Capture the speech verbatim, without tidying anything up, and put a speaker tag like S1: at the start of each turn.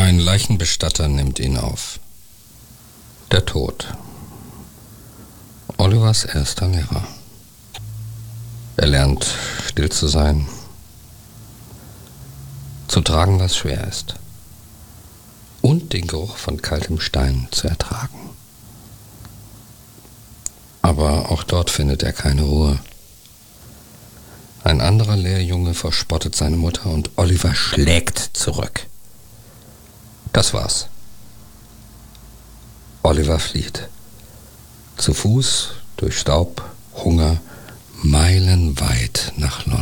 S1: Ein Leichenbestatter nimmt ihn auf. Der Tod. Olivers erster Lehrer. Er lernt, still zu sein, zu tragen, was schwer ist, und den Geruch von kaltem Stein zu ertragen. Aber auch dort findet er keine Ruhe. Ein anderer Lehrjunge verspottet seine Mutter und Oliver schlägt zurück. Das war's. Oliver flieht. Zu Fuß, durch Staub, Hunger, meilenweit nach London.